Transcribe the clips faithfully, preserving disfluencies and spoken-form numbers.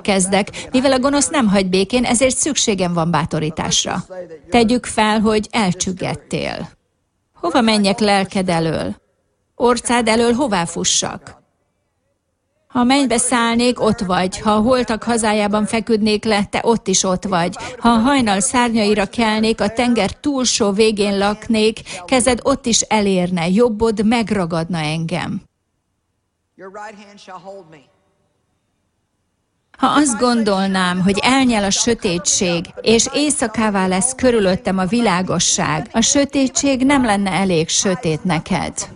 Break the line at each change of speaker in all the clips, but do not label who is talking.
kezdek, mivel a gonosz nem hagy békén, ezért szükségem van bátorításra. Tegyük fel, hogy elcsüggettél. Hova menjek lelked elől? Orcád elől hová fussak? Ha a mennybe szállnék, ott vagy. Ha a holtak hazájában feküdnék le, te ott is ott vagy. Ha a hajnal szárnyaira kelnék, a tenger túlsó végén laknék, kezed ott is elérne, jobbod megragadna engem. Ha azt gondolnám, hogy elnyel a sötétség, és éjszakává lesz körülöttem a világosság, a sötétség nem lenne elég sötét neked.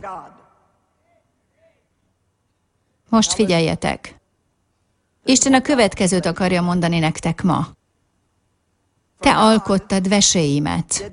Most figyeljetek! Isten a következőt akarja mondani nektek ma. Te alkottad veséimet.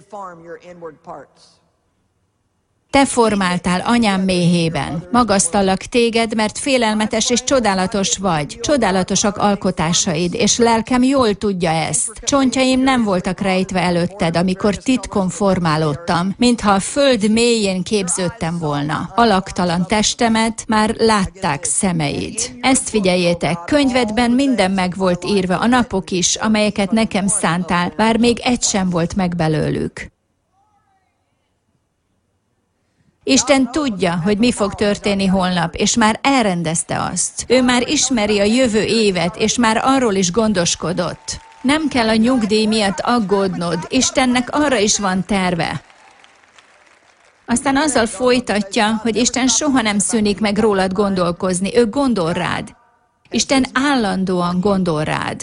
Te formáltál anyám méhében. Magasztallak téged, mert félelmetes és csodálatos vagy. Csodálatosak alkotásaid, és lelkem jól tudja ezt. Csontjaim nem voltak rejtve előtted, amikor titkon formálódtam, mintha a föld mélyén képződtem volna. Alaktalan testemet már látták szemeid. Ezt figyeljétek, könyvedben minden meg volt írva, a napok is, amelyeket nekem szántál, bár még egy sem volt meg belőlük. Isten tudja, hogy mi fog történni holnap, és már elrendezte azt. Ő már ismeri a jövő évet, és már arról is gondoskodott. Nem kell a nyugdíj miatt aggódnod, Istennek arra is van terve. Aztán azzal folytatja, hogy Isten soha nem szűnik meg rólad gondolkozni, ő gondol rád. Isten állandóan gondol rád.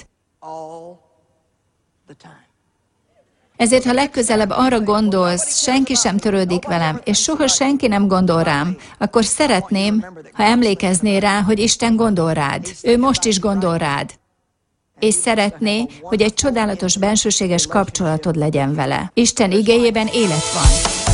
Ezért, ha legközelebb arra gondolsz, senki sem törődik velem, és soha senki nem gondol rám, akkor szeretném, ha emlékeznél rá, hogy Isten gondol rád. Ő most is gondol rád. És szeretné, hogy egy csodálatos bensőséges kapcsolatod legyen vele. Isten igéjében élet van.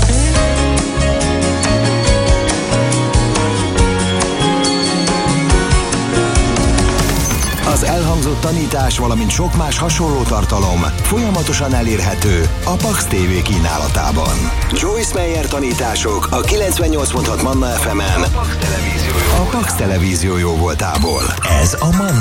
Az elhangzott tanítás, valamint sok más hasonló tartalom folyamatosan elérhető a Pax té vé kínálatában. Joyce Meyer tanítások a kilencvennyolc pont hat Manna ef emen a Pax televízió jó voltából. Ez a Manna